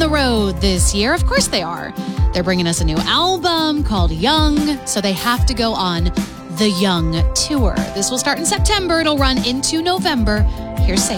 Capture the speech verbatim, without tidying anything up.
the road this year. Of course they are. They're bringing us a new album called Young, so they have to go on the Young Tour. This will start in September. It'll run into November. Here's Say